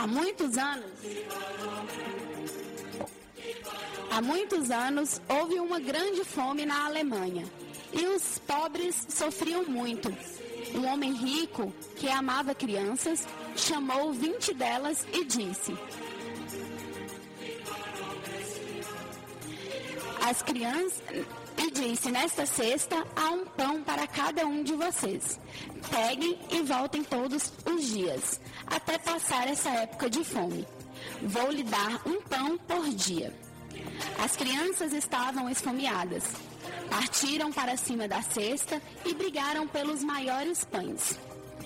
Há muitos anos houve uma grande fome na Alemanha e os pobres sofriam muito. Um homem rico que amava crianças chamou 20 delas e disse: nesta cesta há um pão para cada um de vocês. Peguem e voltem todos os dias, até passar essa época de fome. Vou lhe dar um pão por dia. As crianças estavam esfomeadas. Partiram para cima da cesta e brigaram pelos maiores pães.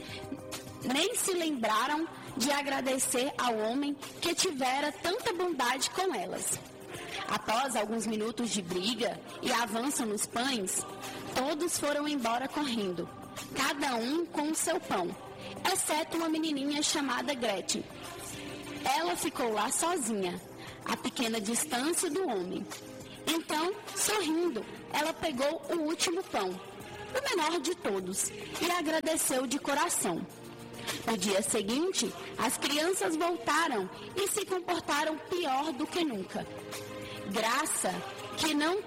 Nem se lembraram de agradecer ao homem que tivera tanta bondade com elas. Após alguns minutos de briga e avanço nos pães, todos foram embora correndo, cada um com o seu pão, exceto uma menininha chamada Gretchen. Ela ficou lá sozinha, a pequena distância do homem. Então, sorrindo, ela pegou o último pão, o menor de todos, e agradeceu de coração. No dia seguinte, as crianças voltaram e se comportaram pior do que nunca. Graça, que não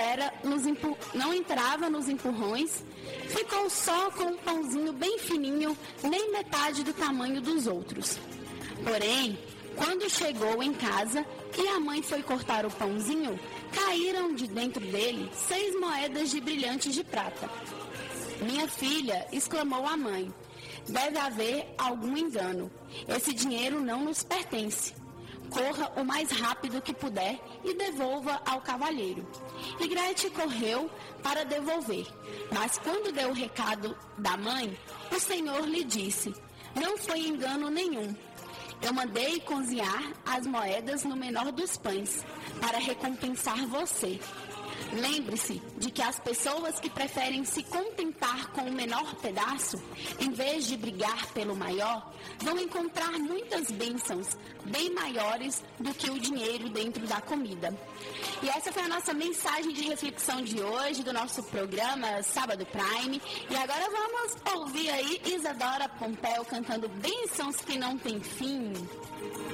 entrava nos empurrões, ficou só com um pãozinho bem fininho, nem metade do tamanho dos outros. Porém, quando chegou em casa e a mãe foi cortar o pãozinho, caíram de dentro dele 6 moedas de brilhantes de prata. Minha filha, exclamou a mãe, deve haver algum engano. Esse dinheiro não nos pertence. Corra o mais rápido que puder e devolva ao cavalheiro. E Gretchen correu para devolver. Mas quando deu o recado da mãe, o Senhor lhe disse: não foi engano nenhum. Eu mandei cozinhar as moedas no menor dos pães, para recompensar você. Lembre-se de que as pessoas que preferem se contentar com o menor pedaço, em vez de brigar pelo maior, vão encontrar muitas bênçãos bem maiores do que o dinheiro dentro da comida. E essa foi a nossa mensagem de reflexão de hoje, do nosso programa Sábado Prime. E agora vamos ouvir aí Isadora Pompeu cantando Bênçãos que não tem fim.